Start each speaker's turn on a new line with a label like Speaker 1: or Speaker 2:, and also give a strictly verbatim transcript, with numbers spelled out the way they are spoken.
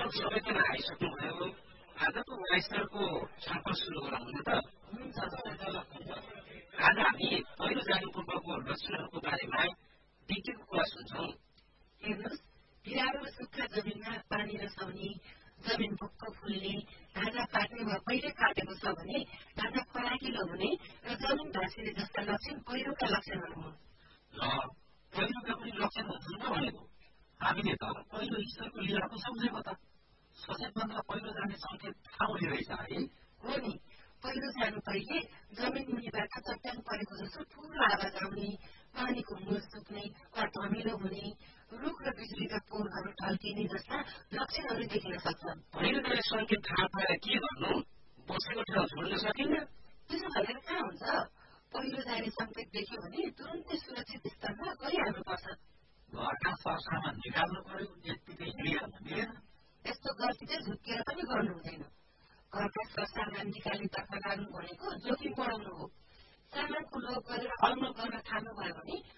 Speaker 1: सबैजना आइसक्नुभयो आजको वाइसरको छलफल सुरु गरौँ न त आज हामी पहिरो जानु पूर्वको लक्षणहरूको बारेमा विज्ञको कुरा सुन्छौँ
Speaker 2: हेर्नुहोस् बिरालो र सुक्खा जमिनमा पानी रसाउने जमिन भुक्क फुल्ने ढाँचा पाक्ने वा पहिरो काटेको छ भने ढाँचा फराकिलो हुने र जमिन भाँसिने जस्ता लक्षण पहिरोका लक्षणहरू हुन्
Speaker 1: ल पहिरोका पनि लक्षण हुन्छन् त भनेको हामीले त पहिलो ईश्वरको लीला पो सम्झेको त सचेतभन्दा पहिरो जाने सङ्केत थाहा हुने रहेछ है
Speaker 2: हो नि पहिरो जानु पहिले जमिन मुनिबाट चट्याङ परेको जस्तो ठुलो आवाज आउने पानीको मुल सुक्ने वा धमिलो हुने रुख र बिजुलीका पोलहरू ढल्किने जस्ता लक्षणहरू देखिन सक्छन्
Speaker 1: पहिरो जाने सङ्केत थाहा पाएर के गर्नु बसेको ठाउँ छोड्न सकिन्न
Speaker 2: त्यसो भनेर कहाँ हुन्छ पहिरो जाने सङ्केत देख्यो भने तुरुन्तै सुरक्षित स्थानमा गइहाल्नुपर्छ
Speaker 1: घरका सरसामान निकाल्नु पर्यो यत्तिकै हिँडिहाल्नु मिलेन
Speaker 2: यस्तो गल्ती चाहिँ झुक्किएर पनि गर्नु हुँदैन घरका सरसामान निकाल्नेतर्फ लाग्नु भनेको जोखिम बढाउनु हो सामानको लोभ गरेर अलमल गर्न थाल्नुभयो भने